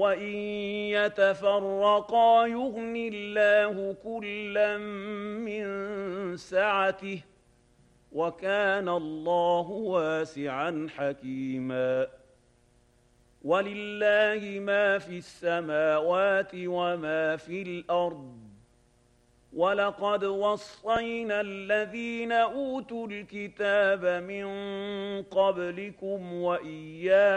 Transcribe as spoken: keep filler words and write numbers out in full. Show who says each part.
Speaker 1: وإن يتفرقا يغن الله كلا من سعته وكان الله واسعا حكيما ولله ما في السماوات وما في الأرض ولقد وصينا الذين أوتوا الكتاب من قبلكم وإياكم